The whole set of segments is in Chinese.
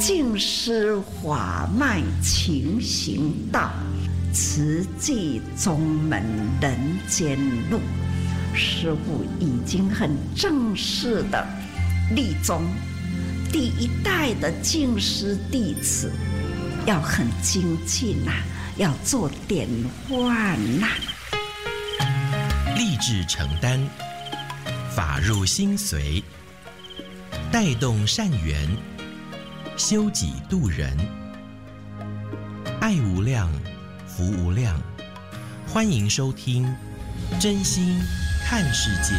尽施法脉勤行道，慈济宗门人间路。师父已经很正式的立宗，第一代的净师弟子要很精进呐，要做典范呐。 立志承担，法入心随，带动善缘，修己度人，爱无量，福无量。欢迎收听真心看世界。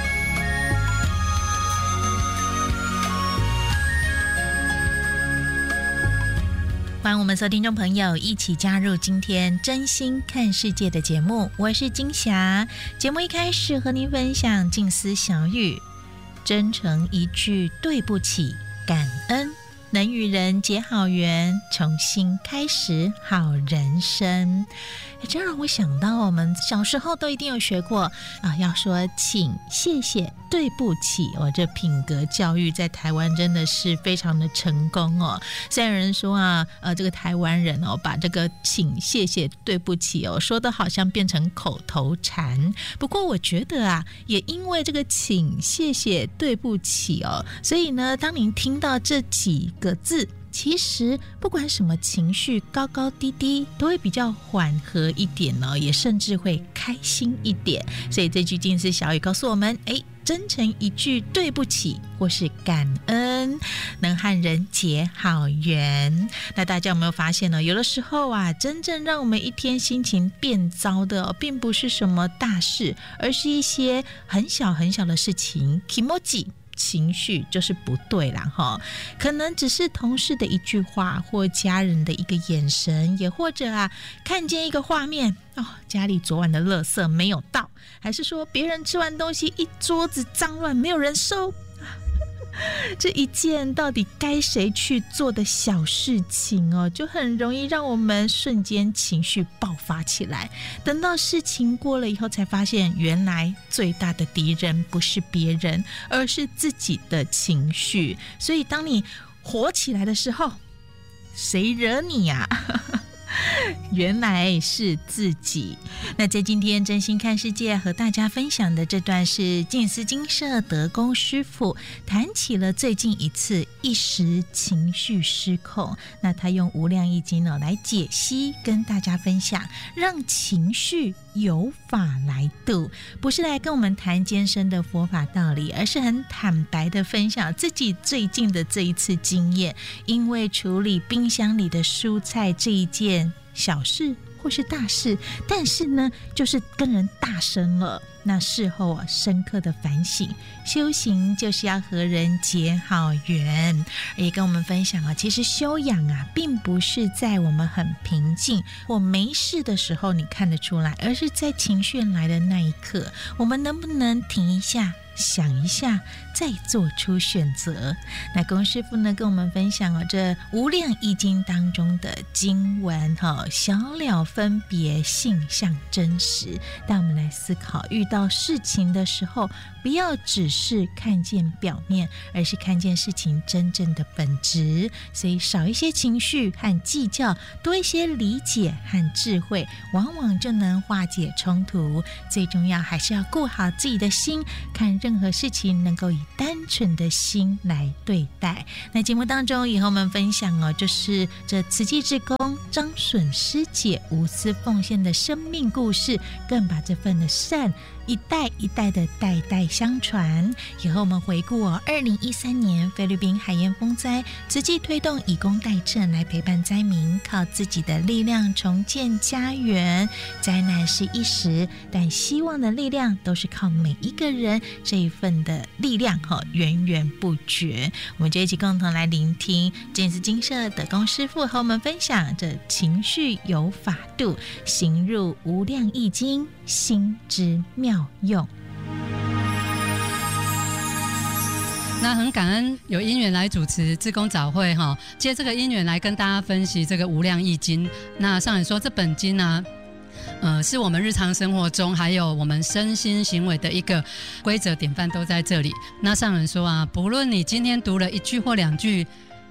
欢迎我们所有听众朋友一起加入今天真心看世界的节目，我是金霞。节目一开始和您分享静思小语，真诚一句对不起，感恩能与人结好缘，重新开始好人生。这让我想到我们小时候都一定有学过要说请、谢谢、对不起这品格教育在台湾真的是非常的成功虽然有人说这个台湾人把这个请、谢谢、对不起说的好像变成口头禅，不过我觉得也因为这个请、谢谢、对不起所以呢，当您听到这几个字，其实不管什么情绪高高低低都会比较缓和一点也甚至会开心一点。所以这句静思小语告诉我们，真诚一句对不起或是感恩能和人结好缘。那大家有没有发现呢？有的时候真正让我们一天心情变糟的并不是什么大事，而是一些很小很小的事情。 Kimoji情绪就是不对啦可能只是同事的一句话，或家人的一个眼神，也或者看见一个画面家里昨晚的垃圾没有倒，还是说别人吃完东西一桌子脏乱没有人收这一件到底该谁去做的小事情就很容易让我们瞬间情绪爆发起来。等到事情过了以后，才发现原来最大的敌人不是别人，而是自己的情绪。所以当你火起来的时候，谁惹你呀？原来是自己。那在今天真心看世界和大家分享的这段是静思精舍德公师父谈起了最近一次一时情绪失控，那他用无量易经来解析，跟大家分享，让情绪有法来度，不是来跟我们谈艰深的佛法道理，而是很坦白的分享自己最近的这一次经验。因为处理冰箱里的蔬菜这一件小事或是大事，但是呢就是跟人大声了，那事后深刻的反省，修行就是要和人结好缘。也跟我们分享其实修养并不是在我们很平静或没事的时候你看得出来，而是在情绪来的那一刻，我们能不能停一下，想一下，再做出选择。那龚师父呢跟我们分享这无量易经当中的经文小了分别，性相真实。带我们来思考，遇到事情的时候，不要只是看见表面，而是看见事情真正的本质。所以少一些情绪和计较，多一些理解和智慧，往往就能化解冲突。最重要还是要顾好自己的心，看任何事情能够以单纯的心来对待。那节目当中以后我们分享就是这慈济志工张笋师姐无私奉献的生命故事，更把这份的善一代一代的代代相传。以后我们回顾2013年菲律宾海盐风灾，慈济推动以工代赈来陪伴灾民，靠自己的力量重建家园。灾难是一时，但希望的力量都是靠每一个人这一份的力量源源不绝。我们就一起共同来聆听静思精舍德公师父和我们分享这情绪有法度，行入无量易经，心之妙用。 那很感恩有因缘来主持志工早会借这个因缘来跟大家分析这个无量易经。那上人说这本经是我们日常生活中还有我们身心行为的一个规则典范都在这里。那上人说不论你今天读了一句或两句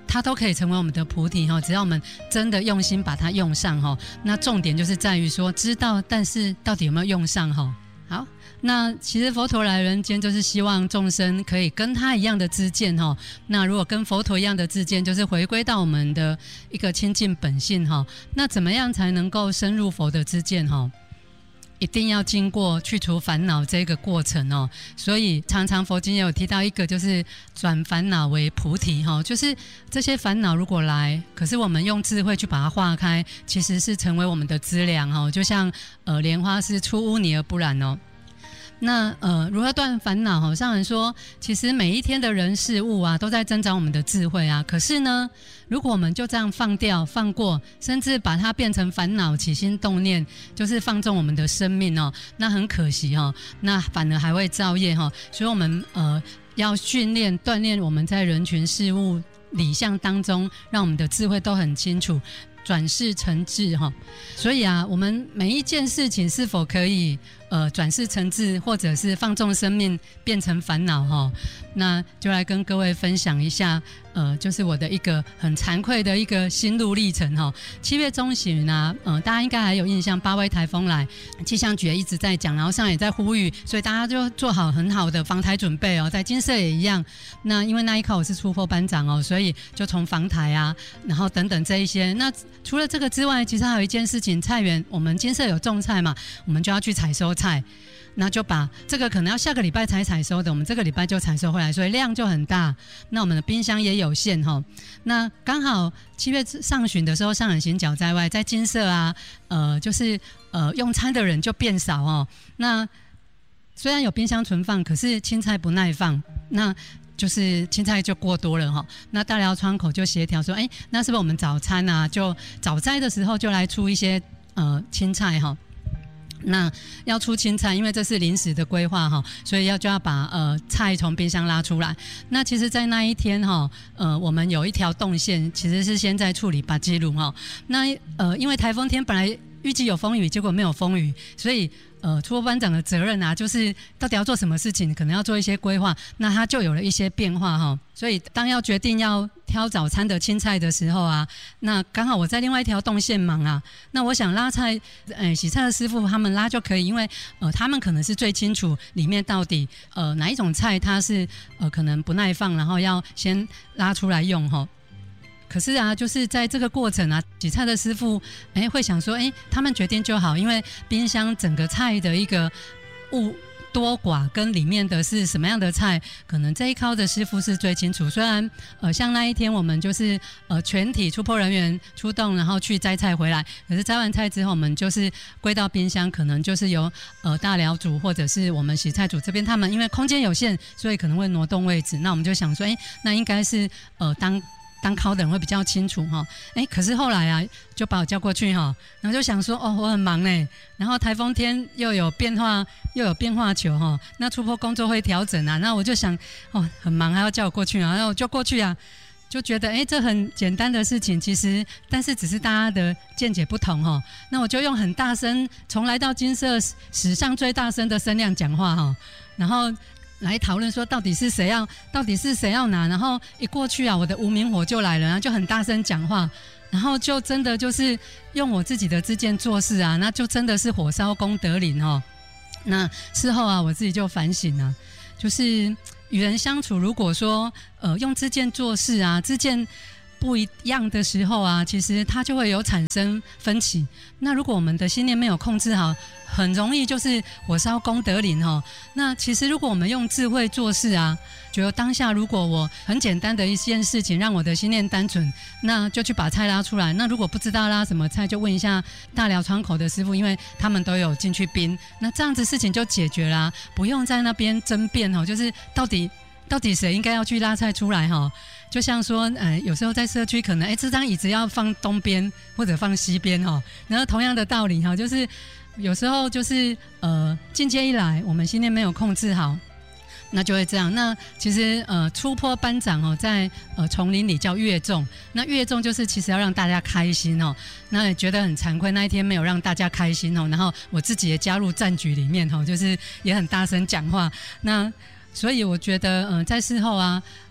它都可以成为我们的菩提哈，只要我们真的用心把它用上哈。那重点就是在于说知道，但是到底有没有用上哈？好，那其实佛陀来人间就是希望众生可以跟他一样的知见哈。那如果跟佛陀一样的知见，就是回归到我们的一个清净本性哈。那怎么样才能够深入佛的知见哈？一定要经过去除烦恼这个过程哦，所以常常佛经也有提到一个，就是转烦恼为菩提哈，就是这些烦恼如果来，可是我们用智慧去把它化开，其实是成为我们的资粮哈，就像莲花是出污泥而不染哦。那如何断烦恼哈？上人说，其实每一天的人事物啊，都在增长我们的智慧啊。可是呢，如果我们就这样放掉、放过，甚至把它变成烦恼、起心动念，就是放纵我们的生命哦，那很可惜哦，那反而还会造业哈。所以我们要训练、锻炼我们在人群事物理象当中，让我们的智慧都很清楚。转世成智哈，所以啊，我们每一件事情是否可以转世成智，或者是放纵生命变成烦恼哈？那就来跟各位分享一下，就是我的一个很惭愧的一个心路历程哈。7月中旬呢，大家应该还有印象，8威台风来，气象局也一直在讲，然后上也在呼吁，所以大家就做好很好的防台准备哦。在金社也一样，那因为那一刻我是出坡班长哦，所以就从防台啊，然后等等这一些。那除了这个之外，其实还有一件事情，菜园我们金社有种菜嘛，我们就要去采收菜。那就把这个可能要下个礼拜才采收的，我们这个礼拜就采收回来，所以量就很大。那我们的冰箱也有限哈。那刚好7月上旬的时候，上人行脚在外，在金社啊，就是用餐的人就变少哦。那虽然有冰箱存放，可是青菜不耐放，那就是青菜就过多了哈。那大寮窗口就协调说，那是不是我们早餐啊，就早斋的时候就来出一些青菜哈。那要出青菜，因为这是临时的规划哈，所以就要把菜从冰箱拉出来。那其实，在那一天哈，我们有一条动线，其实是先在处理巴基鲁哈。那因为台风天本来预计有风雨，结果没有风雨，所以出坡班长的责任啊，就是到底要做什么事情，可能要做一些规划，那他就有了一些变化哈。所以当要决定要挑早餐的青菜的时候啊，那刚好我在另外一条动线忙啊，那我想拉菜，洗菜的师傅他们拉就可以，因为他们可能是最清楚里面到底哪一种菜它是可能不耐放，然后要先拉出来用哈。可是啊，就是在这个过程啊，洗菜的师傅会想说，他们决定就好，因为冰箱整个菜的一个物多寡跟里面的是什么样的菜，可能这一靠的师傅是最清楚。虽然像那一天我们就是全体出坡人员出动，然后去摘菜回来，可是摘完菜之后，我们就是归到冰箱，可能就是由大寮组或者是我们洗菜组这边，他们因为空间有限，所以可能会挪动位置。那我们就想说，那应该是当考的人会比较清楚哈，可是后来啊，就把我叫过去哈，然后就想说，我很忙嘞，然后台风天又有变化球哈，那出坡工作会调整啊，那我就想，很忙还要叫我过去啊，然后我就过去啊，就觉得这很简单的事情，其实但是只是大家的见解不同哈，那我就用很大声，从来到金社史上最大声的声量讲话哈，然后来讨论说到底是谁要拿，然后一过去啊，我的无名火就来了，然后就很大声讲话，然后就真的就是用我自己的知见做事啊，那就真的是火烧功德林哦。那事后啊，我自己就反省啊，就是与人相处，如果说用知见做事啊，知见不一样的时候啊，其实它就会有产生分歧。那如果我们的心念没有控制好，很容易就是火烧功德林哦。那其实如果我们用智慧做事啊，觉得当下如果我很简单的一件事情，让我的心念单纯，那就去把菜拉出来。那如果不知道拉什么菜，就问一下大寮窗口的师傅，因为他们都有进去冰。那这样子事情就解决啦，不用在那边争辩哦，就是到底谁应该要去拉菜出来哈。就像说，有时候在社区可能，这张椅子要放东边或者放西边哈，然后同样的道理哈，就是有时候就是进阶一来，我们心念没有控制好，那就会这样。那其实出坡班长哦，在丛林里叫乐众，那乐众就是其实要让大家开心哦，那也觉得很惭愧，那一天没有让大家开心哦，然后我自己也加入战局里面哦，就是也很大声讲话，那所以我觉得在事后啊。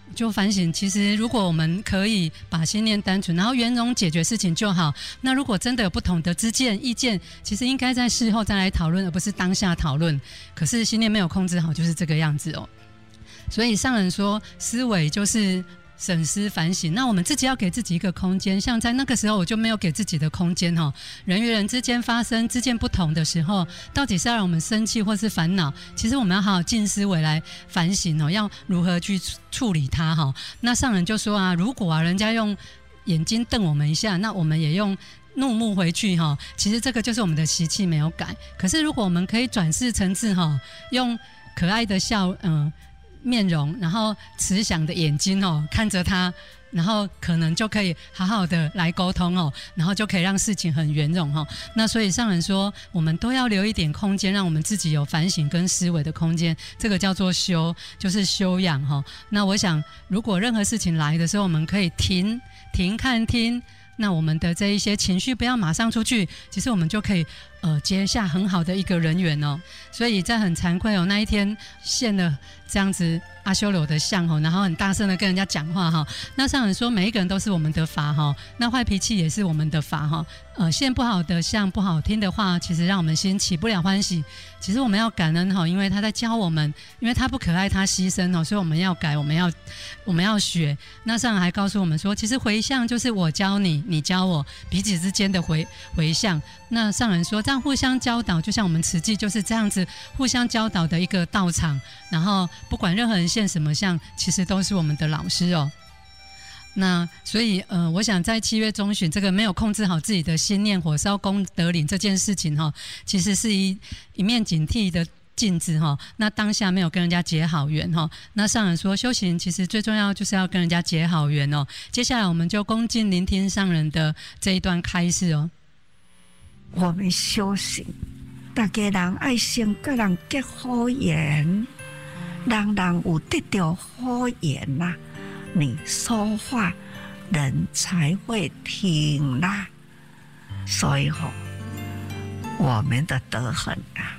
就反省，其实如果我们可以把心念单纯，然后圆融解决事情就好。那如果真的有不同的知见意见，其实应该在事后再来讨论，而不是当下讨论。可是心念没有控制好，就是这个样子哦。所以上人说，思维就是审思反省，那我们自己要给自己一个空间。像在那个时候，我就没有给自己的空间哈。人与人之间发生知见不同的时候，到底是要让我们生气或是烦恼？其实我们要好好静思维来反省哦，要如何去处理它哈。那上人就说啊，如果啊人家用眼睛瞪我们一下，那我们也用怒目回去哈。其实这个就是我们的习气没有改。可是如果我们可以转世成智哈，用可爱的笑面容，然后慈祥的眼睛看着他，然后可能就可以好好的来沟通然后就可以让事情很圆融那所以上人说，我们都要留一点空间，让我们自己有反省跟思维的空间，这个叫做修，就是修养那我想，如果任何事情来的时候，我们可以停看听。那我们的这一些情绪不要马上出去，其实我们就可以结下很好的一个人缘所以在很惭愧那一天现了这样子阿修罗的像然后很大声的跟人家讲话那上人说，每一个人都是我们的法那坏脾气也是我们的法现不好的像不好听的话，其实让我们心起不了欢喜。其实我们要感恩因为他在教我们，因为他不可爱，他牺牲所以我们要改，我们要学。那上人还告诉我们说，其实回向就是我教你，你教我，彼此之间的回向。那上人说，这样互相教导，就像我们慈济就是这样子互相教导的一个道场。然后不管任何人现什么相，其实都是我们的老师那所以我想在7月中旬这个没有控制好自己的心念，火烧功德林这件事情其实是一面警惕的镜子那当下没有跟人家结好缘那上人说，修行其实最重要就是要跟人家结好缘接下来我们就恭敬聆听上人的这一段开示我们修行，大家人爱先跟人结好缘，人人有得到好缘啦，你说话人才会听啦。所以我们的德行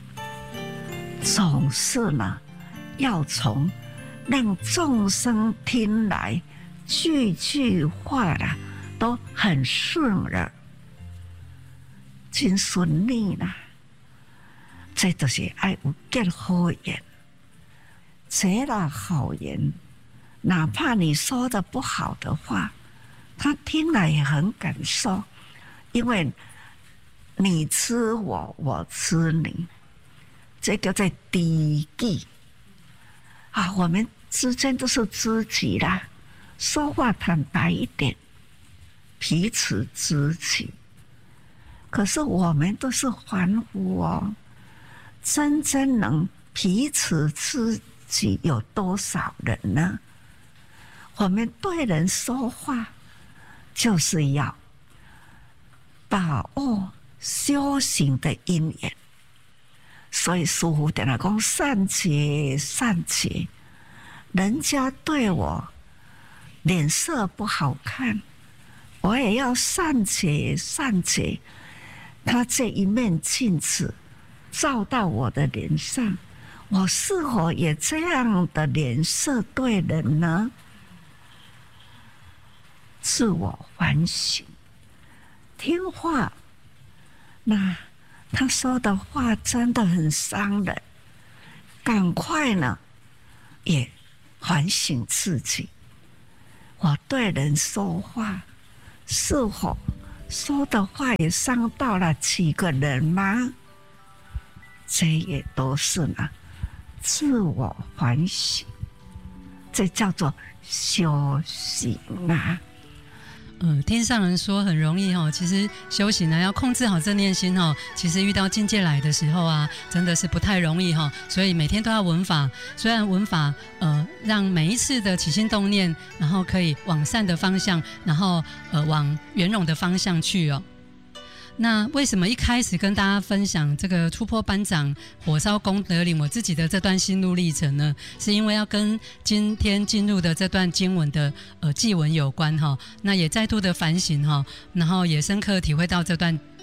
总是呢要从让众生听来，句句话都很顺耳，真顺利啦。这就是要有结好缘，结了好缘，哪怕你说的不好的话，他听了也很感受，因为你吃我，我吃你，这个在低己我们之间都是知己啦，说话坦白一点，彼此知己。可是我们都是凡夫真正能彼此知己有多少人呢？我们对人说话，就是要把握修行的因缘。所以师父在那讲善结善结，人家对我脸色不好看，我也要善结善结。他这一面镜子照到我的脸上，我是否也这样的脸色对人呢？自我反省，听话。那他说的话真的很伤人，赶快呢也反省自己。我对人说话，是否说的话也伤到了几个人吗？这也都是呢自我反省，这叫做修行听上人说很容易其实修行要控制好正念心其实遇到境界来的时候真的是不太容易所以每天都要闻法。虽然闻法让每一次的起心动念，然后可以往善的方向，然后往圆融的方向去那为什么一开始跟大家分享这个出坡班长火烧功德林我自己的这段心路历程呢？是因为要跟今天进入的这段经文的祭文有关那也再度的反省然后也深刻体会到这段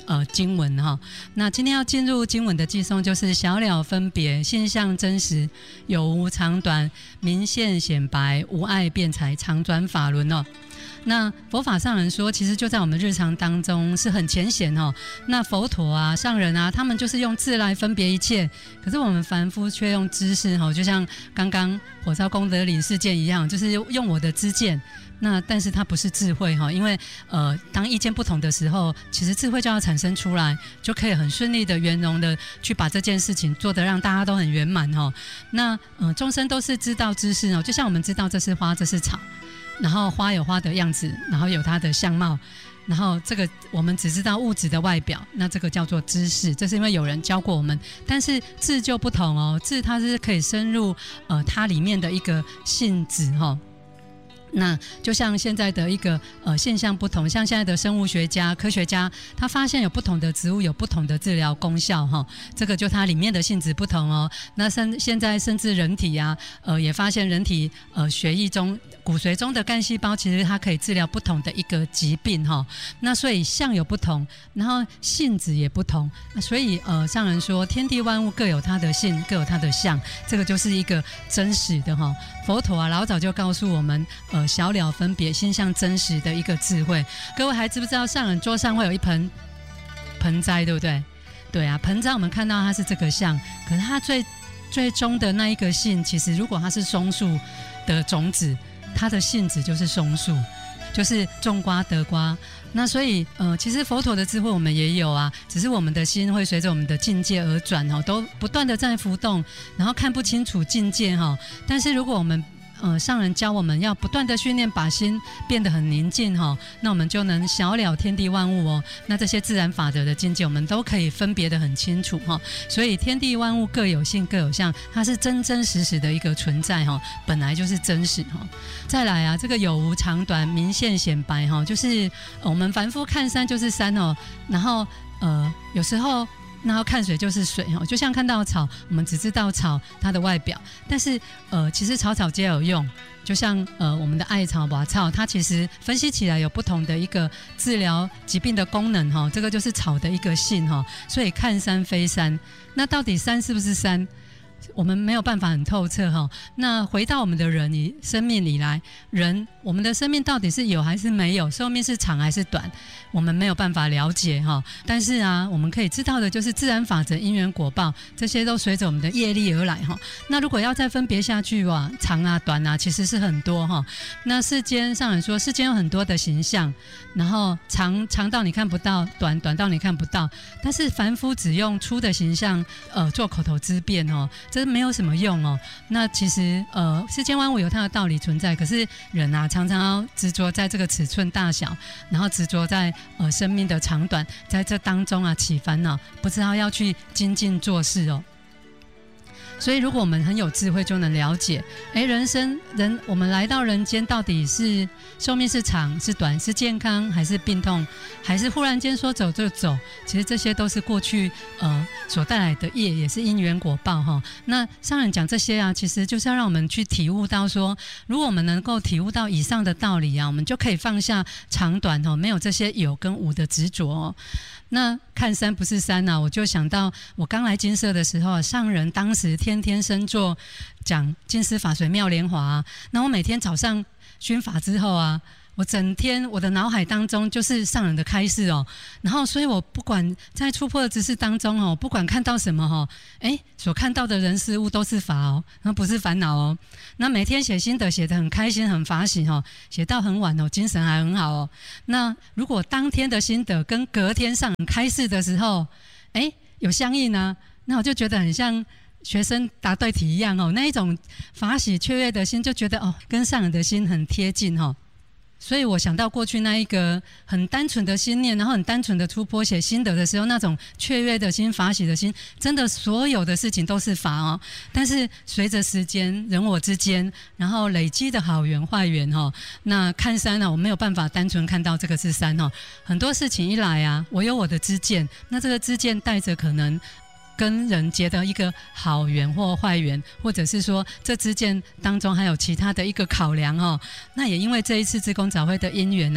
经文哈。那今天要进入经文的寄诵，就是小了分别，性相真实，有无长短，明现显白，无碍辩才，常转法轮哦。那佛法上人说，其实就在我们日常当中是很浅显哦。那佛陀啊、上人啊，他们就是用智来分别一切，可是我们凡夫却用知识哦，就像刚刚火烧功德林事件一样，就是用我的知见。那但是它不是智慧哈，因为当意见不同的时候，其实智慧就要产生出来，就可以很顺利的圆融的去把这件事情做得让大家都很圆满哈。那众生都是知道知识哦，就像我们知道这是花，这是草。然后花有花的样子，然后有它的相貌，然后这个我们只知道物质的外表，那这个叫做知识，这是因为有人教过我们。但是智就不同哦，智它是可以深入它里面的一个性质哈。那就像现在的一个现象不同，像现在的生物学家、科学家，他发现有不同的植物有不同的治疗功效哈，这个就它里面的性质不同哦。那现在甚至人体啊，也发现人体血液中、骨髓中的干细胞，其实它可以治疗不同的一个疾病哈。那所以相有不同，然后性质也不同，所以上人说天地万物各有它的性，各有它的相，这个就是一个真实的哈。佛陀啊，老早就告诉我们，小了分别，心相真实的一个智慧。各位还知不知道上人桌上会有一盆栽，对不对？对啊，盆栽我们看到它是这个相，可是它最终的那一个性，其实如果它是松树的种子，它的性质就是松树，就是种瓜得瓜。那所以其实佛陀的智慧我们也有啊，只是我们的心会随着我们的境界而转哦，都不断的在浮动，然后看不清楚境界哈。但是如果我们上人教我们要不断的训练，把心变得很宁静哈，那我们就能小了天地万物哦。那这些自然法则的境界，我们都可以分别得很清楚哈。所以天地万物各有性各有相，它是真真实实的一个存在哈，本来就是真实哈。再来啊，这个有无长短，明现显白哈，就是我们凡夫看山就是山哦，然后有时候。然后看水就是水哦，就像看到草，我们只知道草它的外表，但是其实草草皆有用，就像我们的艾草、瓦草，它其实分析起来有不同的一个治疗疾病的功能哈，这个就是草的一个性哈，所以看山非山，那到底山是不是山？我们没有办法很透彻哈。那回到我们的生命里来，我们的生命到底是有还是没有？寿命是长还是短？我们没有办法了解哈。但是啊，我们可以知道的就是自然法则、因缘果报，这些都随着我们的业力而来哈。那如果要再分别下去哇，长啊、短啊，其实是很多哈。那世间上人说，世间有很多的形象，然后长到你看不到，短到你看不到。但是凡夫只用粗的形象做口头之辩哦。这没有什么用哦。那其实世间万物有它的道理存在，可是人啊常常要执着在这个尺寸大小，然后执着在生命的长短，在这当中啊起烦恼，不知道要去精进做事哦。所以如果我们很有智慧，就能了解我们来到人间到底是寿命是长是短，是健康还是病痛，还是忽然间说走就走，其实这些都是过去所带来的业，也是因缘果报哈。那上人讲这些啊，其实就是要让我们去体悟到说，如果我们能够体悟到以上的道理啊，我们就可以放下长短没有这些有跟无的执着哦。那看山不是山啊，我就想到我刚来金舍的时候，上人当时天天深坐讲金丝法水妙莲华那我每天早上熏法之后啊，我整天我的脑海当中就是上人的开示哦，然后所以我不管在出破的知识当中不管看到什么所看到的人事物都是法哦，那不是烦恼哦。那每天写心得写得很开心很法喜写到很晚精神还很好哦。那如果当天的心得跟隔天上人开示的时候有相应啊，那我就觉得很像学生答对题一样那一种法喜雀跃的心，就觉得跟上人的心很贴近所以我想到过去那一个很单纯的心念，然后很单纯的出坡写心得的时候，那种雀跃的心、法喜的心，真的所有的事情都是法但是随着时间、人我之间，然后累积的好缘坏缘那看山我没有办法单纯看到这个是山很多事情一来啊，我有我的知见，那这个知见带着可能跟人结的一个好缘或坏缘，或者是说这之间当中还有其他的一个考量那也因为这一次志工早会的因缘啊，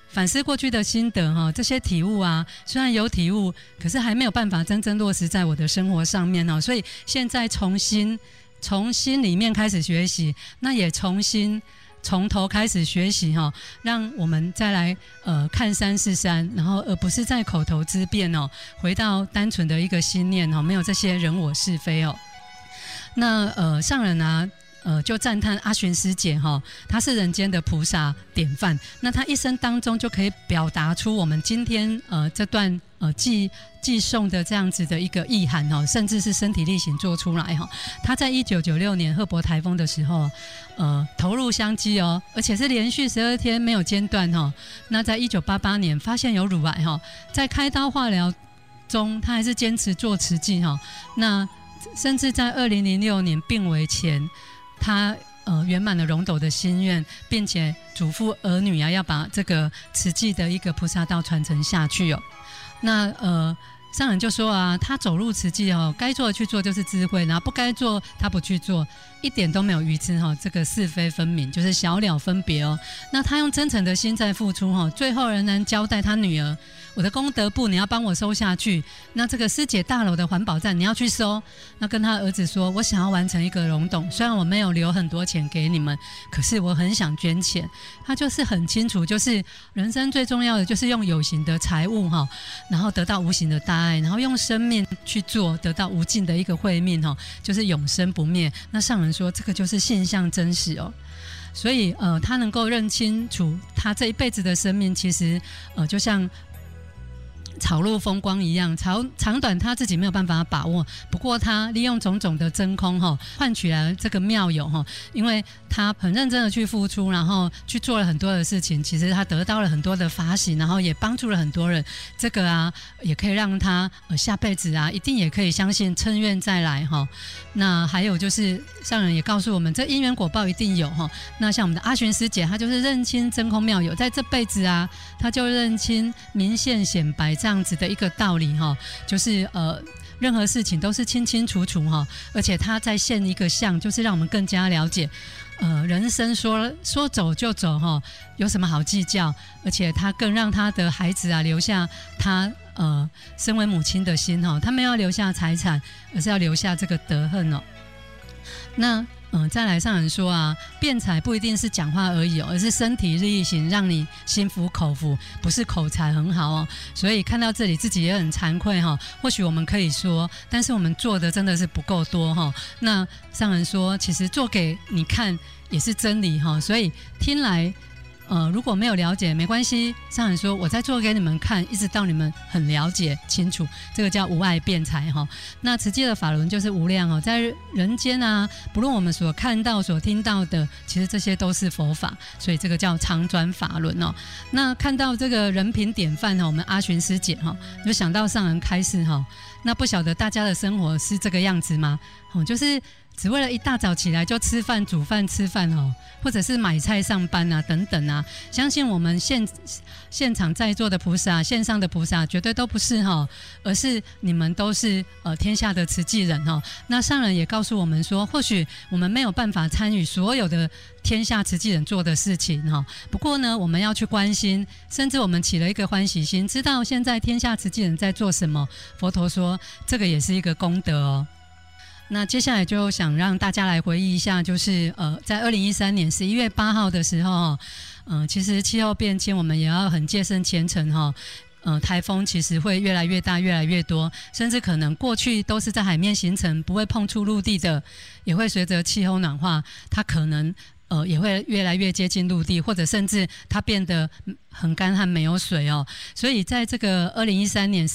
反思过去的心得哈，这些体悟啊，虽然有体悟，可是还没有办法真正落实在我的生活上面哦。所以现在从心里面开始学习，那也从头开始学习哈，让我们再来看山是山，然后而不是在口头之辩哦，回到单纯的一个心念哦，没有这些人我是非哦。那上人啊。就赞叹阿玄师姐哈，她是人间的菩萨典范。那她一生当中就可以表达出我们今天这段寄送的这样子的一个意涵哈，甚至是身体力行做出来哈。她在1996年赫伯台风的时候，投入香积哦，而且是连续12天没有间断哈。那在1988年发现有乳癌哈，在开刀化疗中，她还是坚持做慈济哈。那甚至在2006年病危前。他圆满了荣斗的心愿，并且嘱咐儿女啊，要把这个慈济的一个菩萨道传承下去哦。那上人就说啊，他走入慈济哦，该做的去做就是智慧，然后不该做他不去做，一点都没有愚痴哈，这个是非分明，就是小了分别哦。那他用真诚的心在付出哈，最后仍然交代他女儿。我的功德簿你要帮我收下去，那这个师姐大楼的环保站你要去收。那跟他儿子说，我想要完成一个溶洞，虽然我没有留很多钱给你们，可是我很想捐钱。他就是很清楚，就是人生最重要的就是用有形的财物哈，然后得到无形的大爱，然后用生命去做，得到无尽的一个慧命哈，就是永生不灭。那上人说，这个就是现象真实哦。所以他能够认清楚他这一辈子的生命，其实就像草露风光一样，长短他自己没有办法把握，不过他利用种种的真空换取来这个妙有因为他很认真的去付出，然后去做了很多的事情，其实他得到了很多的法喜，然后也帮助了很多人。这个啊也可以让他下辈子啊一定也可以相信称愿再来那还有就是上人也告诉我们，这因缘果报一定有那像我们的阿玄师姐，她就是认清真空妙有，在这辈子啊她就认清明现显白这样子的一个道理就是任何事情都是清清楚楚而且她在现一个相，就是让我们更加了解人生说走就走有什么好计较，而且她更让她的孩子啊留下她身为母亲的心他们要留下财产，而是要留下这个德行那再来上人说啊，辩才不一定是讲话而已而是身体力行，让你心服口服，不是口才很好所以看到这里自己也很惭愧或许我们可以说，但是我们做的真的是不够多那上人说，其实做给你看也是真理所以听来如果没有了解没关系，上人说我在做给你们看，一直到你们很了解清楚，这个叫无碍辩才那慈济的法轮就是无量在人间啊，不论我们所看到所听到的，其实这些都是佛法，所以这个叫常转法轮那看到这个人品典范我们阿玄师姐就想到上人开示那不晓得大家的生活是这个样子吗就是只为了一大早起来就吃饭煮饭吃饭或者是买菜上班啊等等啊，相信我们现场在座的菩萨，线上的菩萨绝对都不是而是你们都是天下的慈济人那上人也告诉我们说，或许我们没有办法参与所有的天下慈济人做的事情不过呢我们要去关心，甚至我们起了一个欢喜心，知道现在天下慈济人在做什么，佛陀说这个也是一个功德那接下来就想让大家来回忆一下，就是在2013年11月8号的时候其实气候变迁我们也要很戒慎虔诚台风其实会越来越大越来越多，甚至可能过去都是在海面形成不会碰触陆地的，也会随着气候暖化它可能也会越来越接近陆地，或者甚至它变得很干旱没有水所以在这个2013年